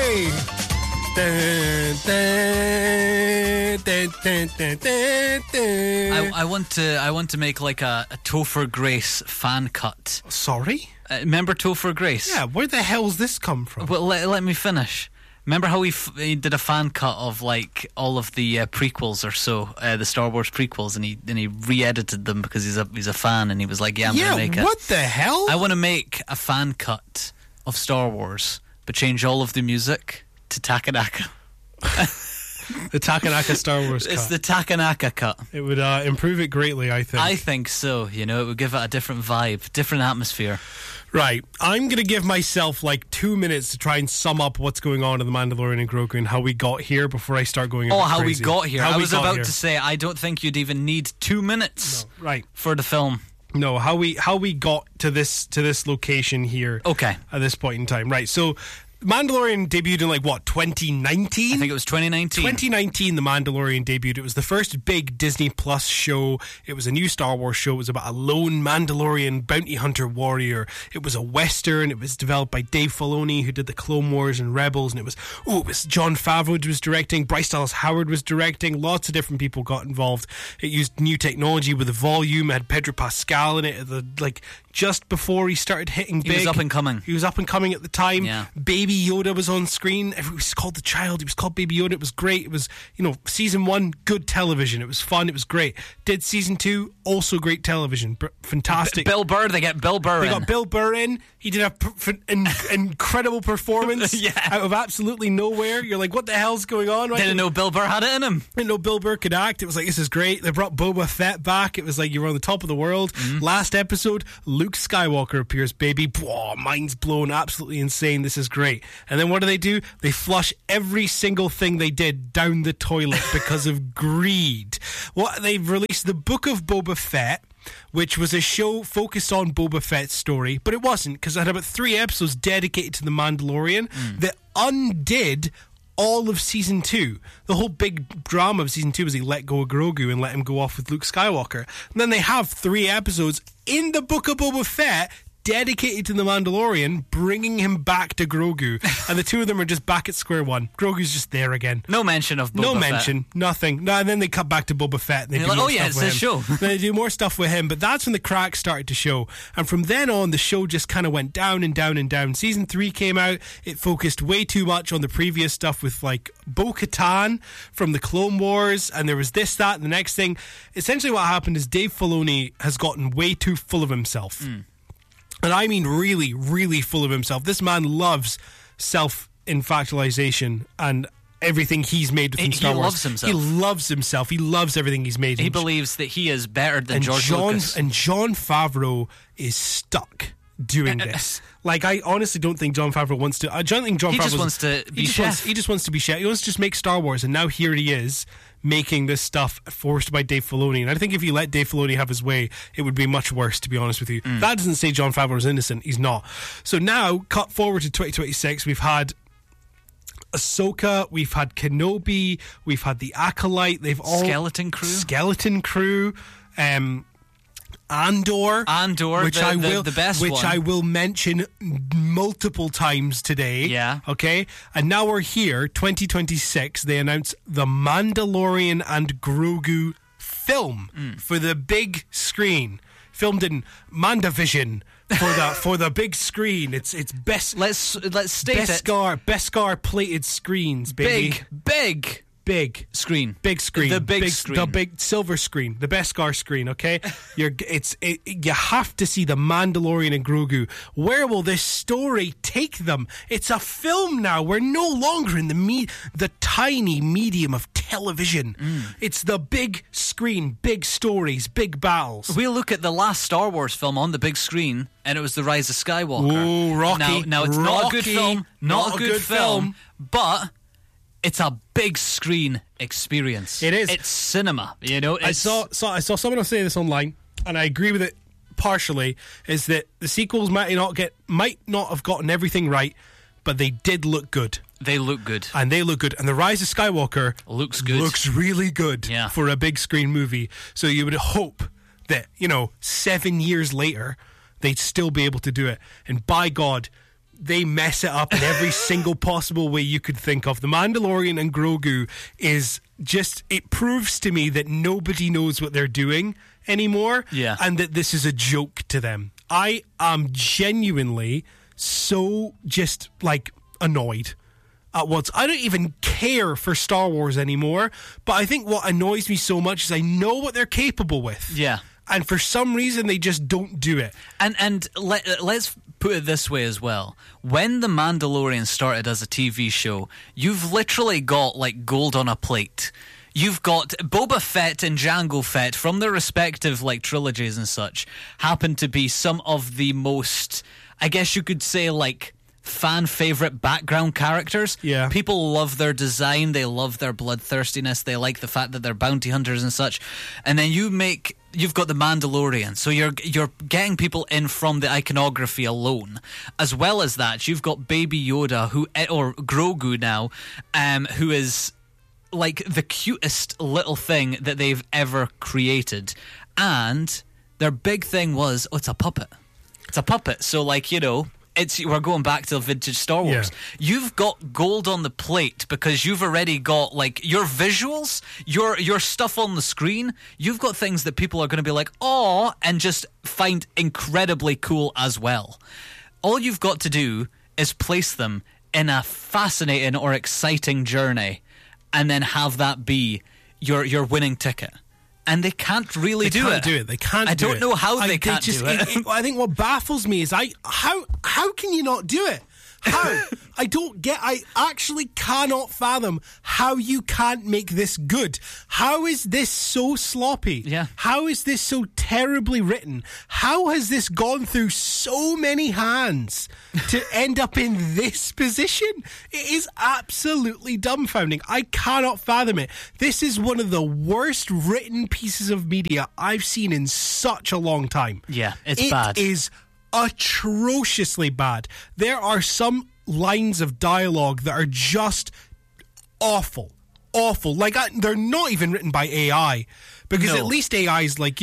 Hey! Dun, dun, dun, dun, dun, dun, dun. I want to make like a Topher Grace fan cut. Sorry? Remember Topher Grace? Yeah, where the hell's this come from? Well, let me finish. Remember how he did a fan cut of like all of the prequels or so, the Star Wars prequels, and he re-edited them because he's a fan, and he was like, "Yeah, I'm gonna make it." What the hell? I want to make a fan cut of Star Wars, but change all of the music to Takanaka. The Takanaka Star Wars cut. It's the Takanaka cut. It would improve it greatly, I think. I think so. You know, it would give it a different vibe, different atmosphere. Right. I'm going to give myself like 2 minutes to try and sum up what's going on in The Mandalorian and Grogu and how we got here before I start going how crazy. we got here. I was about here. to say, I don't think you'd even need 2 minutes for the film. No, how we got to this location here. Okay. At this point in time. Right. So Mandalorian debuted in 2019? I think it was 2019. 2019, The Mandalorian debuted. It was the first big Disney Plus show. It was a new Star Wars show. It was about a lone Mandalorian bounty hunter warrior. It was a Western. It was developed by Dave Filoni, who did the Clone Wars and Rebels. And it was Jon Favreau was directing. Bryce Dallas Howard was directing. Lots of different people got involved. It used new technology with the volume. It had Pedro Pascal in it, just before he started hitting big. He was up and coming. He was up and coming at the time. Yeah. Baby Yoda was on screen. It was called The Child. It was called Baby Yoda. It was great. It was, season 1, good television. It was fun. It was great. Did season 2, also great television. Fantastic. Bill Burr, they get Bill Burr in. They got Bill Burr in. He did an incredible performance out of absolutely nowhere. You're like, what the hell's going on? Right? Didn't know Bill Burr had it in him. Didn't know Bill Burr could act. It was like, this is great. They brought Boba Fett back. It was like you were on the top of the world. Mm-hmm. Last episode, Luke Skywalker appears, baby. Whoa, mind's blown. Absolutely insane. This is great. And then what do? They flush every single thing they did down the toilet because of greed. They've released the Book of Boba Fett, which was a show focused on Boba Fett's story, but it wasn't, because it had about 3 episodes dedicated to The Mandalorian that undid all of season 2. The whole big drama of season 2 was he let go of Grogu and let him go off with Luke Skywalker. And then they have 3 episodes in the Book of Boba Fett dedicated to The Mandalorian, bringing him back to Grogu. And the two of them are just back at square one. Grogu's just there again. No mention of Boba Fett. No mention, nothing. No, and then they cut back to Boba Fett. And they do like, more it's stuff with his show. Then they do more stuff with him, but that's when the cracks started to show. And from then on, the show just kind of went down and down and down. Season 3 came out. It focused way too much on the previous stuff with Bo-Katan from the Clone Wars, and there was this, that, and the next thing. Essentially what happened is Dave Filoni has gotten way too full of himself. And I mean really, really full of himself. This man loves self-infatuation and everything he's made within Star Wars. He loves himself. He loves himself. He loves everything he's made. He believes that he is better than George Lucas. And Jon Favreau is stuck doing this. I honestly don't think Jon Favreau wants to. I don't think Jon Favreau just wants to be chef. He just wants to be chef. He wants to just make Star Wars, and now here he is making this stuff forced by Dave Filoni. And I think if you let Dave Filoni have his way, it would be much worse, to be honest with you. That doesn't say Jon Favreau is innocent. He's not. So now, cut forward to 2026, we've had Ahsoka, we've had Kenobi, we've had the Acolyte, they've all Skeleton Crew, Andor, which the best which one. I will mention multiple times today. Yeah. Okay. And now we're here, 2026. They announced the Mandalorian and Grogu film for the big screen, filmed in Mandavision for the big screen. It's best. Let's state Beskar plated screens, baby. Big screen. Big screen. The big screen. The big silver screen. The Beskar screen, okay? You have to see The Mandalorian and Grogu. Where will this story take them? It's a film now. We're no longer in the tiny medium of television. It's the big screen, big stories, big battles. We'll look at the last Star Wars film on the big screen, and it was The Rise of Skywalker. Oh, Rocky. Now it's not a good film. Not a good film. But it's a big screen experience. It is. It's cinema. I saw someone say this online, and I agree with it partially. Is that the sequels might not have gotten everything right, but they did look good. They look good. And they look good. And The Rise of Skywalker looks good. Looks really good for a big screen movie. So you would hope that 7 years later they'd still be able to do it. And by God, they mess it up in every single possible way you could think of. The Mandalorian and Grogu is just, it proves to me that nobody knows what they're doing anymore, and that this is a joke to them. I am genuinely so just like annoyed at once. I don't even care for Star Wars anymore, but I think what annoys me so much is I know what they're capable with. Yeah. And for some reason, they just don't do it. And let's put it this way as well. When The Mandalorian started as a TV show, you've literally got like gold on a plate. You've got Boba Fett and Jango Fett from their respective like trilogies and such happen to be some of the most, I guess you could say, like fan favorite background characters. Yeah. People love their design, they love their bloodthirstiness, they like the fact that they're bounty hunters and such. And then you've got the Mandalorian, so you're getting people in from the iconography alone. As well as that, you've got Baby Yoda or Grogu now, who is like the cutest little thing that they've ever created. And their big thing was, it's a puppet. It's a puppet. So like, we're going back to vintage Star Wars. Yeah. You've got gold on the plate because you've already got like your visuals, your stuff on the screen. You've got things that people are going to be like, oh, and just find incredibly cool as well. All you've got to do is place them in a fascinating or exciting journey, and then have that be your winning ticket. And they can't really do it. They can't. I don't know how they can't do it. I think what baffles me is how can you not do it? How? I actually cannot fathom how you can't make this good. How is this so sloppy? Yeah. How is this so terribly written? How has this gone through so many hands to end up in this position? It is absolutely dumbfounding. I cannot fathom it. This is one of the worst written pieces of media I've seen in such a long time. Yeah, it's bad. It is atrociously bad. There are some lines of dialogue that are just awful. Like they're not even written by AI, because at least AI is like,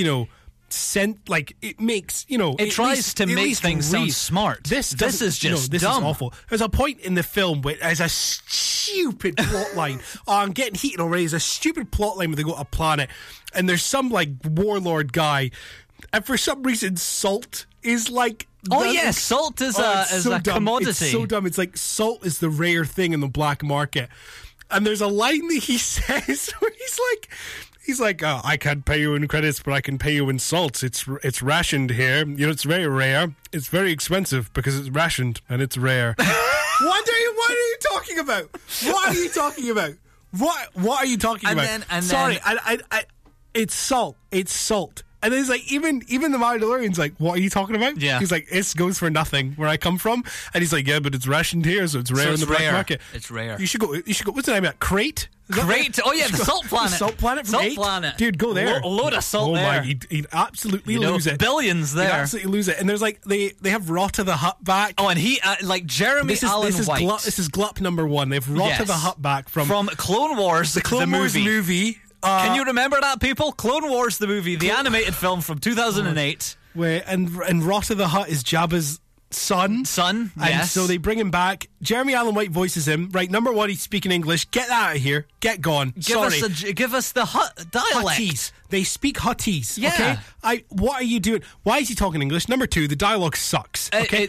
it makes, it tries to make things sound smart. This is just this dumb. Is awful. There's a point in the film where there's a stupid plot line. I'm getting heated already. There's a stupid plot line where they go to a planet and there's some like warlord guy, and for some reason salt is like... salt is a commodity. It's so dumb. It's like salt is the rare thing in the black market. And there's a line that he says where he's like, oh, I can't pay you in credits, but I can pay you in salts. It's rationed here. It's very rare. It's very expensive because it's rationed and it's rare. What are you talking about? What are you talking about? What are you talking about? Sorry, it's salt. It's salt. And then he's like, even the Mandalorian's like, what are you talking about? Yeah. He's like, it goes for nothing where I come from. And he's like, yeah, but it's rationed here, so it's rare in the black market. It's rare. You should go. What's the name of that? Crate? Crate? Oh yeah, the Salt Planet. The Salt Planet from 8? Planet. Dude, go there. A load of salt there. Oh my, he'd absolutely lose it. Billions there. He'd absolutely lose it. And there's like, they have Rot of the Hutt back. Oh, and he, Jeremy Allen White. This is Glup number 1. They have Rot of the Hutt back from Clone Wars, the Clone Wars movie. Can you remember that, people? Clone Wars, the movie, the animated film from 2008. And Rot of the Hutt is Jabba's son. And yes. So they bring him back. Jeremy Allen White voices him. Right, number 1, he's speaking English. Get that out of here. Get gone. Give us the Hutt dialect. Huttese. They speak Huttese. Yeah. Okay. What are you doing? Why is he talking English? Number 2, the dialogue sucks. Okay.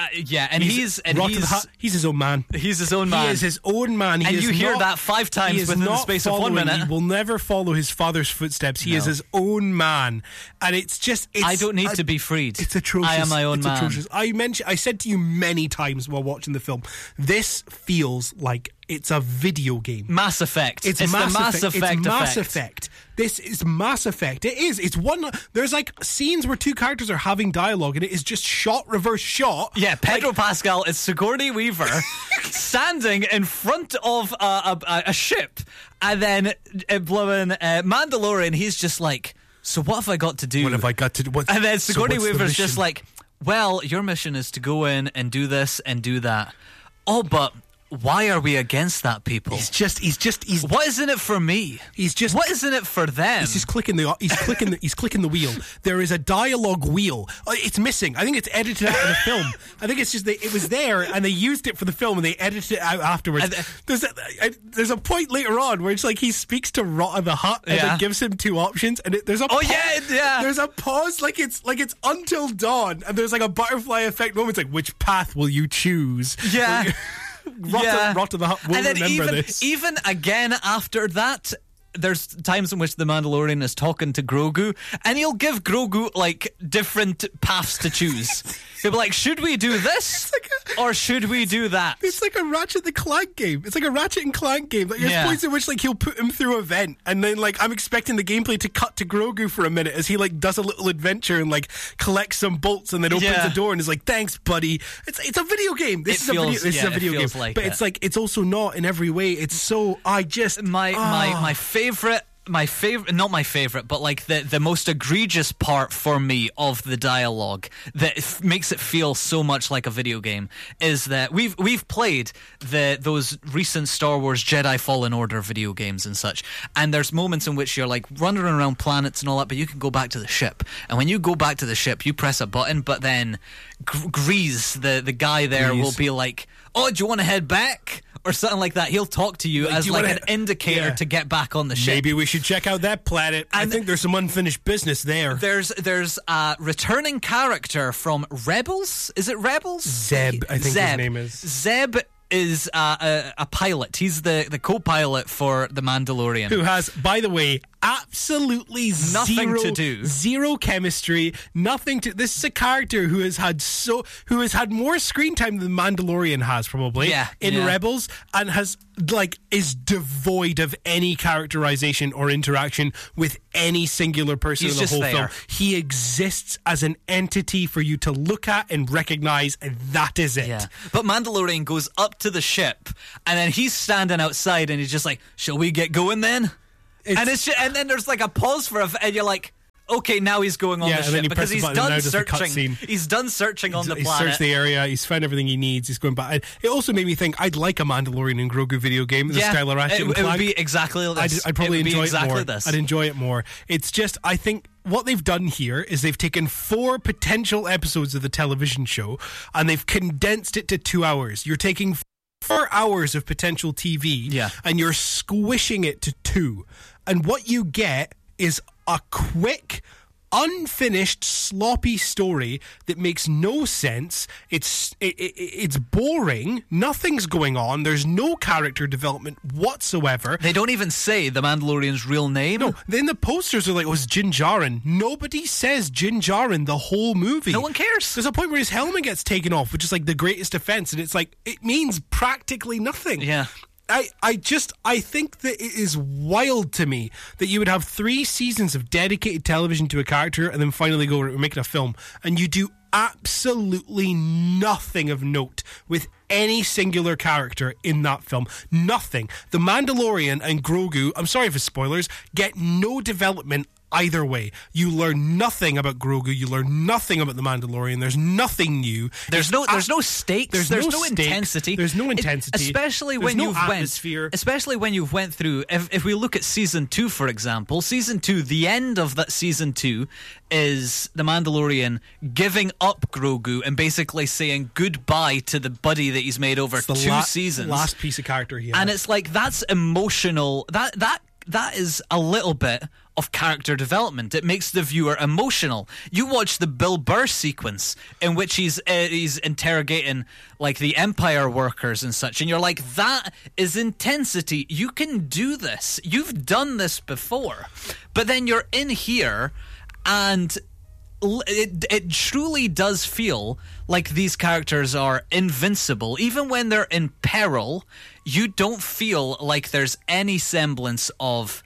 He's his own man. He's his own man. He is his own man. And you hear that 5 times within the space of 1 minute. He will never follow his father's footsteps. He is his own man, and it's just. I don't need to be freed. It's atrocious. I am my own man. Atrocious. I said to you many times while watching the film, this feels like it's a video game. Mass Effect. It's the Mass Effect. It's Mass Effect. This is Mass Effect. It is. It's one. There's like scenes where 2 characters are having dialogue, and it is just reverse shot. Yeah, Pedro Pascal is Sigourney Weaver standing in front of a ship, and then Mandalorian. He's just like, so what have I got to do? What have I got to do? And then Sigourney Weaver's just like, well, your mission is to go in and do this and do that. Oh, but why are we against that, people? He's what is in it for me? What is in it for them? He's just clicking the wheel. There is a dialogue wheel. It's missing. I think it's edited out of the film. I think it's just it was there and they used it for the film and they edited it out afterwards. There's a point later on where it's like he speaks to Rotta the Hutt and it gives him two options and there's a there's a pause like it's until dawn and there's like a butterfly effect moment. It's like, which path will you choose? Yeah. Rotta the Hutt will remember this. Even again after that, there's times in which the Mandalorian is talking to Grogu, and he'll give Grogu like different paths to choose. He'll be like, should we do this or should we do that? It's like a Ratchet and Clank game. It's like a Ratchet and Clank game. Like there's points in which like he'll put him through a vent, and then like I'm expecting the gameplay to cut to Grogu for a minute as he like does a little adventure and like collects some bolts and then opens the door and is like, thanks buddy. It's a video game. This is a video game. Like but it's like it's also not in every way. It's so my favorite, not my favorite, but like the most egregious part for me of the dialogue that makes it feel so much like a video game is that we've played those recent Star Wars Jedi Fallen Order video games and such, and there's moments in which you're like running around planets and all that, but you can go back to the ship, and when you go back to the ship you press a button, but then Grease, the guy there, will be like, oh, do you want to head back? Or something like that. He'll talk to you as like an indicator to get back on the ship. Maybe we should check out that planet. I think there's some unfinished business there. There's a returning character from Rebels. Is it Rebels? Zeb, I think his name is. Zeb is a pilot. He's the co-pilot for The Mandalorian. Who has, by the way, absolutely nothing to do. Zero chemistry, nothing to... This is a character who has had more screen time than The Mandalorian has, probably, in Rebels, and is devoid of any characterization or interaction with any singular person in the whole film. He exists as an entity for you to look at and recognize, and that is it. Yeah. But Mandalorian goes up to the ship, and then he's standing outside, and he's just like, shall we get going then? And then there's like a pause and you're like, okay, now he's going on the ship because he's done searching. He's done searching on the planet. He's searched the area. He's found everything he needs. He's going back. It also made me think I'd like a Mandalorian and Grogu video game. The style of Ratchet and Clank. It would be exactly this. I'd probably enjoy it more. I'd enjoy it more. It's just, I think what they've done here is they've taken 4 potential episodes of the television show and they've condensed it to 2 hours. You're taking 4 hours of potential TV and you're squishing it to 2. And what you get is a quick, unfinished, sloppy story that makes no sense. It's boring. Nothing's going on. There's no character development whatsoever. They don't even say the Mandalorian's real name. No, then the posters are like, oh, it's Din Djarin. Nobody says Din Djarin the whole movie. No one cares. There's a point where his helmet gets taken off, which is like the greatest offense, and it's like, it means practically nothing. Yeah. I think that it is wild to me that you would have 3 seasons of dedicated television to a character and then finally go, we're making a film, and you do absolutely nothing of note with any singular character in that film. Nothing. The Mandalorian and Grogu, I'm sorry for spoilers, get no development either way. You learn nothing about Grogu. You learn nothing about the Mandalorian. There's nothing new. There's no stakes. There's no intensity. There's no intensity. Especially when you've went through. If we look at season 2, for example, season 2, the end of that season 2 is the Mandalorian giving up Grogu and basically saying goodbye to the buddy that he's made over 2 seasons. Last piece of character he had. And it's like, that's emotional. That is a little bit of character development. It makes the viewer emotional. You watch the Bill Burr sequence in which he's interrogating like the Empire workers and such, and you're like, that is intensity. You can do this. You've done this before. But then you're in here and it truly does feel like these characters are invincible. Even when they're in peril, you don't feel like there's any semblance of,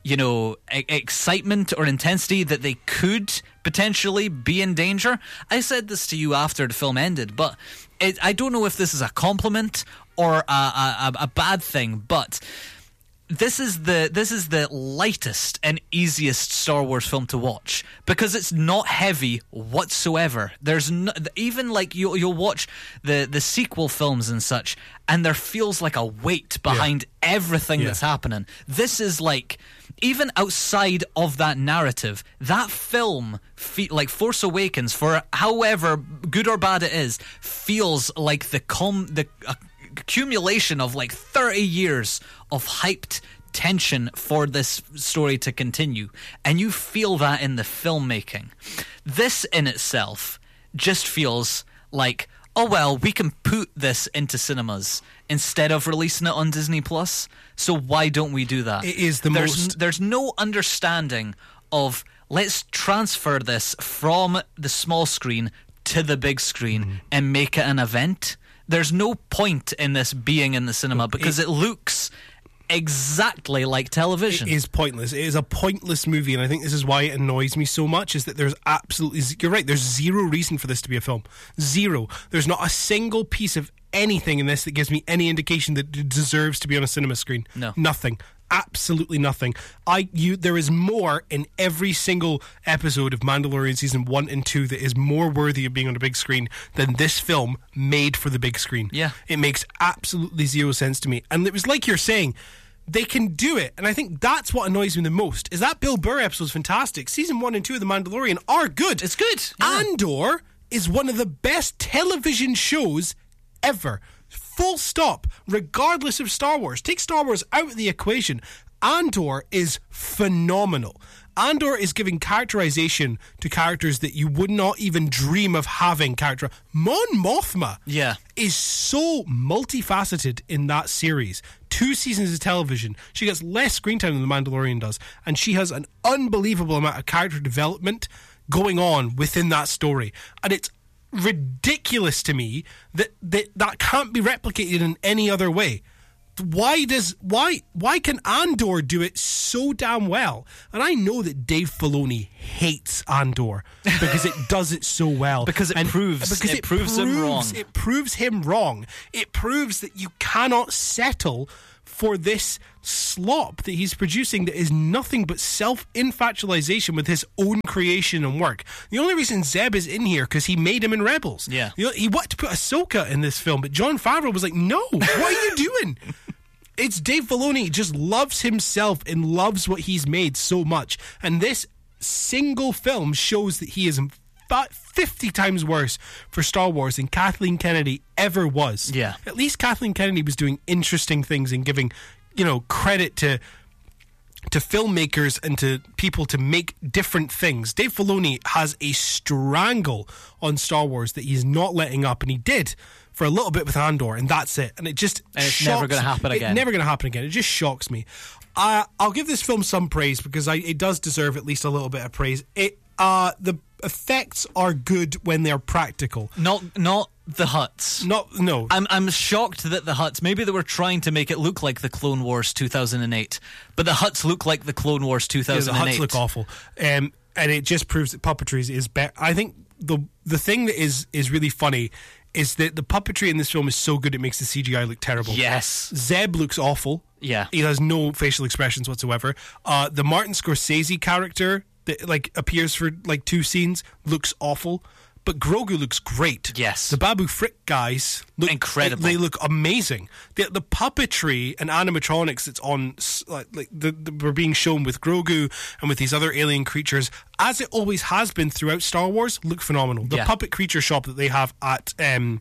excitement or intensity that they could potentially be in danger. I said this to you after the film ended, but I don't know if this is a compliment or a bad thing, but this is the lightest and easiest Star Wars film to watch because it's not heavy whatsoever. There's even like you'll watch the sequel films and such, and there feels like a weight behind everything that's happening. This is like, even outside of that narrative, that film, like Force Awakens, for however good or bad it is, feels like the accumulation of like 30 years of hyped tension for this story to continue, and you feel that in the filmmaking. This in itself just feels like, oh well, we can put this into cinemas instead of releasing it on Disney Plus, so why don't we do that? It is there's no understanding of, let's transfer this from the small screen to the big screen and make it an event. There's no point in this being in the cinema because it looks exactly like television. It is pointless. It is a pointless movie, and I think this is why it annoys me so much, is that there's absolutely, you're right, there's zero reason for this to be a film. Zero. There's not a single piece of anything in this that gives me any indication that it deserves to be on a cinema screen. No. Nothing. Absolutely nothing. There is more in every single episode of Mandalorian season 1 and 2 that is more worthy of being on a big screen than this film made for the big screen. Yeah. It makes absolutely zero sense to me. And it was like you're saying, they can do it, and I think that's what annoys me the most, is that Bill Burr episode is fantastic. Season 1 and 2 of The Mandalorian are good. It's good. Yeah. Andor is one of the best television shows ever. Full stop, regardless of Star Wars. Take Star Wars out of the equation. Andor is phenomenal. Andor is giving characterization to characters that you would not even dream of having character. Mon Mothma is so multifaceted in that series. 2 seasons of television. She gets less screen time than The Mandalorian does, and she has an unbelievable amount of character development going on within that story. And it's ridiculous to me that can't be replicated in any other way. Why can Andor do it so damn well? And I know that Dave Filoni hates Andor because it does it so well. Because it proves him wrong. It proves him wrong. It proves that you cannot settle for this slop that he's producing that is nothing but self-infatuation with his own creation and work. The only reason Zeb is in here because he made him in Rebels. Yeah. He wanted to put Ahsoka in this film, but Jon Favreau was like, no, what are you doing? It's Dave Filoni just loves himself and loves what he's made so much. And this single film shows that he is 50 times worse for Star Wars than Kathleen Kennedy ever was. Yeah. At least Kathleen Kennedy was doing interesting things and giving, credit to filmmakers and to people to make different things. Dave Filoni has a strangle on Star Wars that he's not letting up, and he did for a little bit with Andor, and that's it. And it's never going to happen again. It's never going to happen again. It just shocks me. I'll give this film some praise because it does deserve at least a little bit of praise. The effects are good when they're practical. Not the huts. No. I'm shocked that the huts, maybe they were trying to make it look like the Clone Wars 2008, but the huts look like the Clone Wars 2008. Yeah, the huts look awful. And it just proves that puppetry is better. I think the thing that is really funny is that the puppetry in this film is so good it makes the CGI look terrible. Yes. Zeb looks awful. Yeah. He has no facial expressions whatsoever. The Martin Scorsese character that appears for 2 scenes looks awful, but Grogu looks great. Yes. The Babu Frick guys look incredible. They look amazing. The puppetry and animatronics that's on we're being shown with Grogu and with these other alien creatures, as it always has been throughout Star Wars, look phenomenal. The puppet creature shop that they have at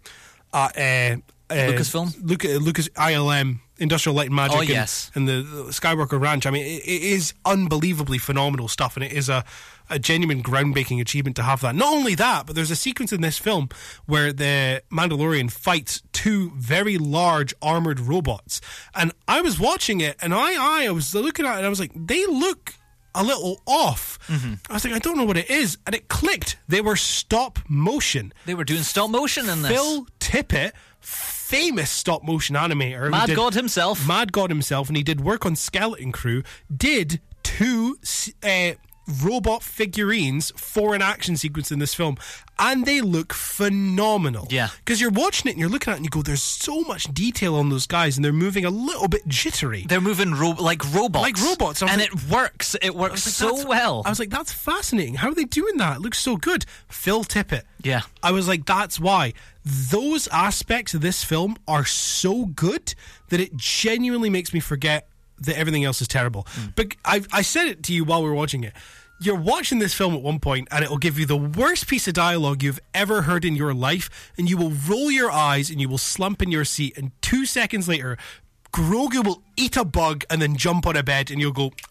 Lucasfilm, Lucas ILM, Industrial Light and Magic, and the Skywalker Ranch. I mean, it is unbelievably phenomenal stuff, and it is a genuine groundbreaking achievement to have that. Not only that, but there's a sequence in this film where the Mandalorian fights 2 very large armored robots, and I was watching it, and I was looking at it, and I was like, they look a little off. Mm-hmm. I was like, I don't know what it is, and it clicked. They were stop motion. They were doing stop motion in this. Phil Tippett, famous stop motion animator, Mad God himself, and he did work on Skeleton Crew, did 2 robot figurines for an action sequence in this film, and they look phenomenal. Yeah. Because you're watching it and you're looking at it and you go, there's so much detail on those guys, and they're moving a little bit jittery. They're moving like robots. Like robots. And it works. It works so well. I was like, that's fascinating. How are they doing that? It looks so good. Phil Tippett. Yeah. I was like, that's why. Those aspects of this film are so good that it genuinely makes me forget that everything else is terrible. But I said it to you while we were watching it. You're watching this film at one point and it'll give you the worst piece of dialogue you've ever heard in your life, and you will roll your eyes and you will slump in your seat, and 2 seconds later Grogu will eat a bug and then jump on a bed, and you'll go,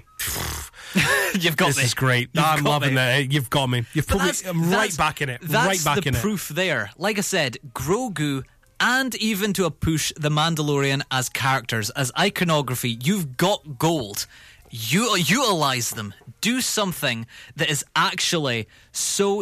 You've got me. This is great. I'm loving it. You've got me. You've put me. I'm right back in it. That's right back in the it. proof there. Like I said, Grogu, and even to a push, The Mandalorian as characters, as iconography, you've got gold. You utilize them. Do something that is actually so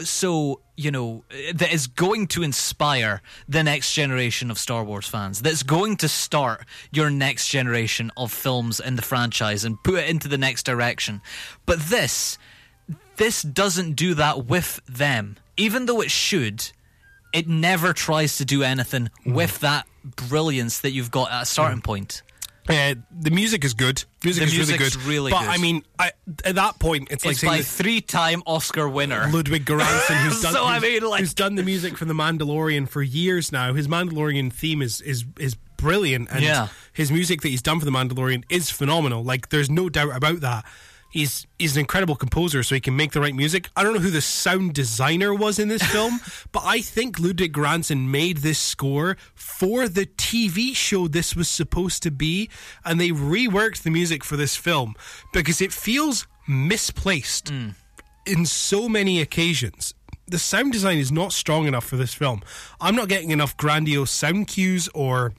that is going to inspire the next generation of Star Wars fans. That's going to start your next generation of films in the franchise and put it into the next direction. But this doesn't do that with them. Even though it should, it never tries to do anything with that brilliance that you've got at a starting point. The music is good. The music's really but, good. I mean, at that point, it's like by 3-time Oscar winner Ludwig Göransson, who's done the music for The Mandalorian for years now. His Mandalorian theme is brilliant, and his music that he's done for The Mandalorian is phenomenal. Like, there's no doubt about that. He's an incredible composer, so he can make the right music. I don't know who the sound designer was in this film, but I think Ludwig Göransson made this score for the TV show this was supposed to be, and they reworked the music for this film because it feels misplaced in so many occasions. The sound design is not strong enough for this film. I'm not getting enough grandiose sound cues or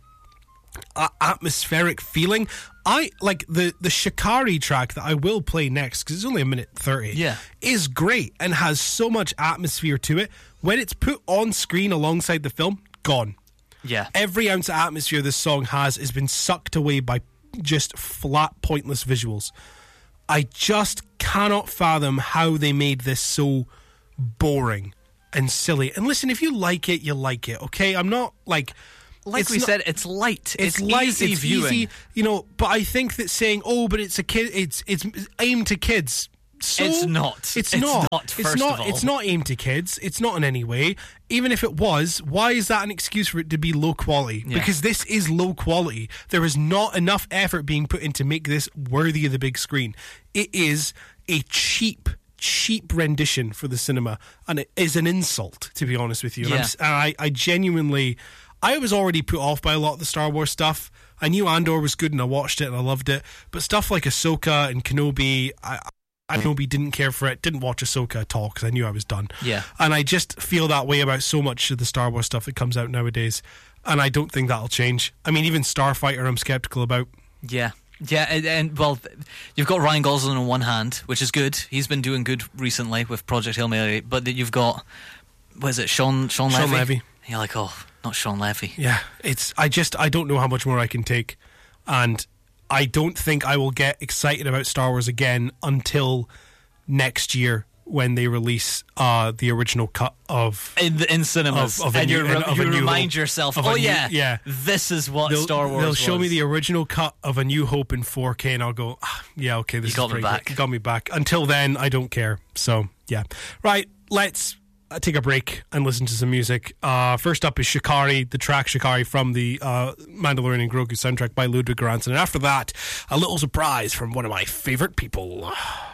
atmospheric feeling. I like the Shikari track that I will play next, because it's only 1:30. Is great and has so much atmosphere to it. When it's put on screen alongside the film, gone. Every ounce of atmosphere this song has been sucked away by just flat, pointless visuals. I just cannot fathom how they made this so boring and silly. And listen, if you like it, you like it. Okay, I'm not like. Like we said, it's light. It's light. Easy it's viewing. Easy, but I think that saying, but it's a kid, it's aimed to kids. So it's not. It's not. First of all, it's not aimed to kids. It's not in any way. Even if it was, why is that an excuse for it to be low quality? Because this is low quality. There is not enough effort being put in to make this worthy of the big screen. It is a cheap rendition for the cinema, and it is an insult, to be honest with you. And I genuinely. I was already put off by a lot of the Star Wars stuff. I knew Andor was good and I watched it and I loved it. But stuff like Ahsoka and Kenobi, Kenobi didn't care for it. Didn't watch Ahsoka at all because I knew I was done. And I just feel that way about so much of the Star Wars stuff that comes out nowadays. And I don't think that'll change. I mean, even Starfighter I'm skeptical about. And well, you've got Ryan Gosling on one hand, which is good. He's been doing good recently with Project Hail Mary. But you've got, what is it, Sean Levy? Sean Levy. You're like, not Sean Levy. I don't know how much more I can take, and I don't think I will get excited about Star Wars again until next year when they release the original cut of in cinemas, and you remind yourself, this is what Star Wars. They'll show me the original cut of A New Hope in 4K, and I'll go, okay, this is pretty good. Got me back. Until then, I don't care. So right, let's take a break and listen to some music. First up is Shikari, the track Shikari from the Mandalorian and Grogu soundtrack by Ludwig Göransson. And after that, a little surprise from one of my favourite people.